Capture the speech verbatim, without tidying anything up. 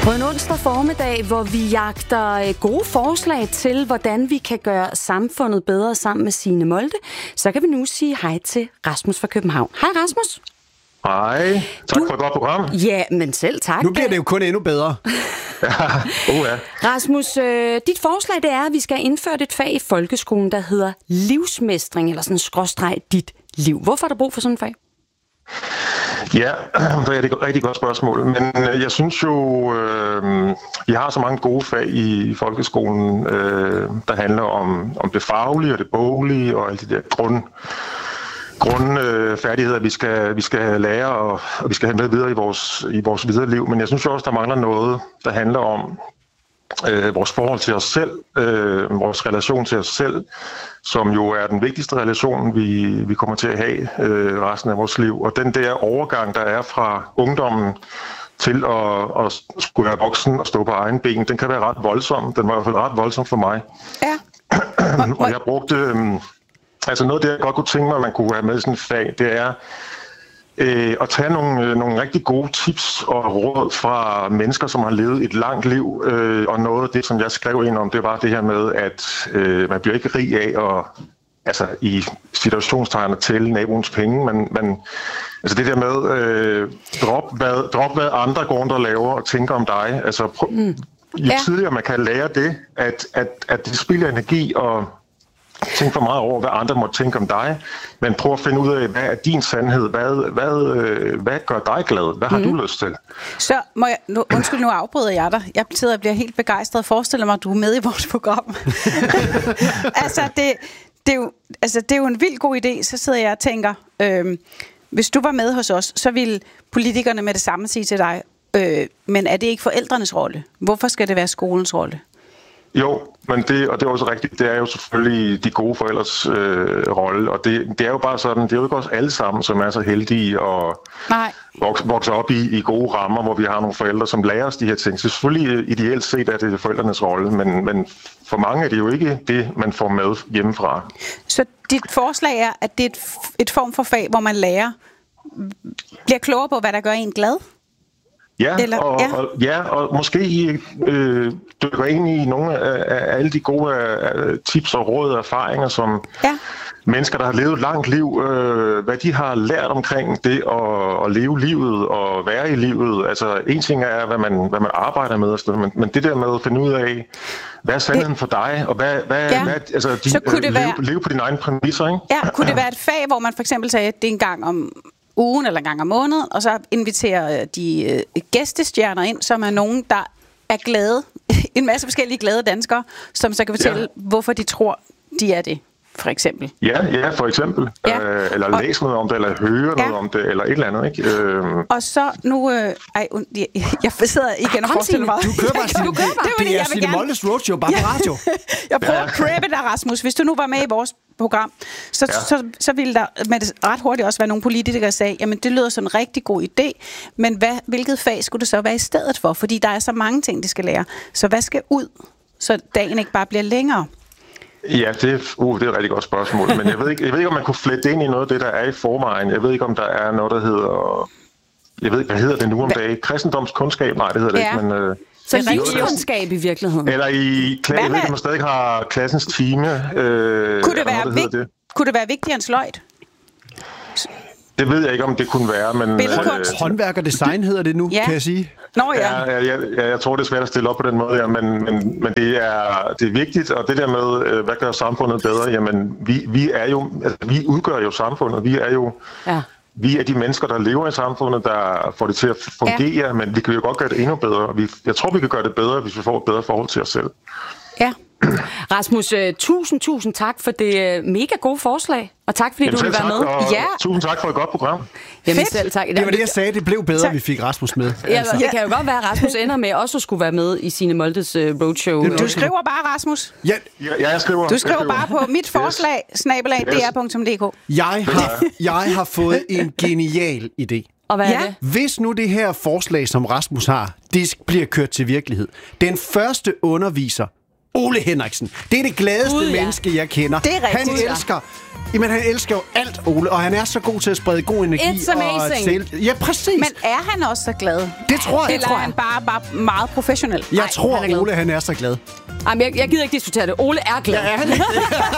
På en onsdag formiddag, hvor vi jagter gode forslag til, hvordan vi kan gøre samfundet bedre sammen med Signe Molde, så kan vi nu sige hej til Rasmus fra København. Hej Rasmus. Hej. Tak du... for et godt program. Ja, men selv tak. Nu bliver det jo kun endnu bedre. ja, oh ja. Rasmus, øh, dit forslag det er, at vi skal indføre et fag i folkeskolen, der hedder livsmestring, eller sådan en skråstreg dit liv. Hvorfor er der brug for sådan et fag? Ja, det er et rigtig godt spørgsmål. Men jeg synes jo, øh, vi har så mange gode fag i folkeskolen, øh, der handler om, om det faglige og det boglige og alle de der grund, grundfærdigheder, vi skal, vi skal lære og, og vi skal have med videre i vores, i vores videre liv. Men jeg synes jo også, der mangler noget, der handler om øh, vores forhold til os selv, øh, vores relation til os selv, som jo er den vigtigste relation, vi, vi kommer til at have øh, resten af vores liv. Og den der overgang, der er fra ungdommen til at, at skulle være voksen og stå på egen ben, den kan være ret voldsom. Den var i hvert fald ret voldsom for mig. Ja. Og jeg brugte... Øh, altså noget af det, jeg godt kunne tænke mig, at man kunne have med i sådan et fag, det er øh, at tage nogle, øh, nogle rigtig gode tips og råd fra mennesker, som har levet et langt liv. Øh, og noget af det, som jeg skrev ind om, det var det her med, at øh, man bliver ikke rig af at, altså i situationstegn at tælle naboens penge. Man, man, altså det der med, øh, drop, hvad, drop hvad andre går rundt og laver og tænker om dig. Altså prøv, mm. jo ja. tidligere man kan lære det, at, at, at det spilder energi og tænk for meget over, hvad andre må tænke om dig, men prøv at finde ud af, hvad er din sandhed? Hvad, hvad, øh, hvad gør dig glad? Hvad har mm. du lyst til? Så må jeg, nu, undskyld, nu afbryder jeg dig. Jeg sidder og bliver helt begejstret og forestiller mig, at du er med i vores program. altså, det, det, er jo, altså, det er jo en vild god idé. Så sidder jeg og tænker, øh, hvis du var med hos os, så ville politikerne med det samme sige til dig, øh, men er det ikke forældrenes rolle? Hvorfor skal det være skolens rolle? Jo, men det, og det er også rigtigt, det er jo selvfølgelig de gode forældres øh, rolle, og det, det er jo bare sådan, det er jo ikke os alle sammen, som er så heldige og vokse, vokse op i, i gode rammer, hvor vi har nogle forældre, som lærer os de her ting. Så selvfølgelig ideelt set er det forældrenes rolle, men, men for mange er det jo ikke det, man får med hjemmefra. Så dit forslag er, at det er et, et form for fag, hvor man lærer, bliver klogere på, hvad der gør en glad? Ja, Eller, og, ja. Og, ja, og måske I øh, dykker ind i nogle af, af alle de gode uh, tips og råd og erfaringer, som ja. mennesker, der har levet et langt liv, øh, hvad de har lært omkring det at, at leve livet og være i livet. Altså en ting er, hvad man, hvad man arbejder med, og sådan, men, men det der med at finde ud af, hvad er sandheden for dig, og hvad, hvad, ja. hvad altså, de, Så kunne det øh, være... leve, leve på dine egne præmisser, ikke? Ja, kunne det være et fag, hvor man for eksempel sagde, at det er en gang om ugen eller en gang om måneden, og så inviterer de øh, gæstestjerner ind, som er nogen, der er glade, en masse forskellige glade danskere, som så kan fortælle, ja. hvorfor de tror, de er det, for eksempel. Ja, ja, for eksempel. Ja. Øh, eller og, læse noget om det, eller høre ja. noget om det, eller et eller andet, ikke? Øh. Og så nu... Øh, ej, jeg, jeg sidder igen og forestiller mig... Du kører bare Signe. Du kører bare. Det, det er Signe Moldes Roadshow, bare på radio. Jeg prøver at preppe dig, Rasmus. Hvis du nu var med i vores program, så, ja. så, så ville der med det ret hurtigt også være nogle politikere, der sagde, jamen det lyder som en rigtig god idé, men hvad, hvilket fag skulle det så være i stedet for? Fordi der er så mange ting, de skal lære. Så hvad skal ud, så dagen ikke bare bliver længere? Ja, det, uh, det er et rigtig godt spørgsmål, men jeg ved ikke, jeg ved ikke om man kunne flette ind i noget af det, der er i forvejen. Jeg ved ikke, om der er noget, der hedder... Jeg ved ikke, hvad hedder det nu om dagen? Kristendomskundskab? Nej, det hedder det ja. ikke, men... Øh, så livskundskab i virkeligheden? Eller i... Kla- jeg ved ikke, om man stadig har klassens time. Øh, kunne, det være noget, vigt- det. kunne det være vigtigere end sløjt? Det ved jeg ikke, om det kunne være, men... Billedkunst. Øh, Håndværk og design hedder det nu, ja. kan jeg sige. Nå ja. Ja, ja, ja, ja, jeg tror, det er svært at stille op på den måde, ja, men, men, men det, er, det er vigtigt, og det der med, hvad gør samfundet bedre, jamen, vi, vi er jo, altså, vi udgør jo samfundet, vi er jo... Ja. Vi er de mennesker, der lever i samfundet, der får det til at fungere, ja. men vi kan jo godt gøre det endnu bedre. Vi, jeg tror, vi kan gøre det bedre, hvis vi får et bedre forhold til os selv. Ja. Rasmus, uh, tusind, tusind tak for det uh, mega gode forslag, og tak fordi Jamen, du vil være med. Ja. Tusind tak for et godt program. Jamen selv tak. Det var det, jeg sagde. Det blev bedre, tak. Vi fik Rasmus med. Ja, altså. Det kan jo godt være, at Rasmus ender med også at skulle være med i Signe Moldes uh, roadshow. Du skriver bare, Rasmus. Ja, ja jeg skriver. Du skriver, skriver. bare på mit forslag, yes. snabelag d r punktum d k. Jeg har, jeg har fået en genial idé. Og hvad ja. er det? Hvis nu det her forslag, som Rasmus har, det bliver kørt til virkelighed. Den første underviser Ole Henriksen. Det er det gladeste Gud, ja. menneske, jeg kender. Det er rigtigt. Han elsker... Jamen, han elsker jo alt, Ole, og han er så god til at sprede god energi. It's amazing. Og til... Ja, præcis. Men er han også så glad? Det tror jeg. Eller er han bare, bare meget professionel? Jeg Nej, tror, han er glad. Ole, han er så glad. Jamen, jeg, jeg gider ikke diskutere det. Ole er glad. Ja, er han ikke?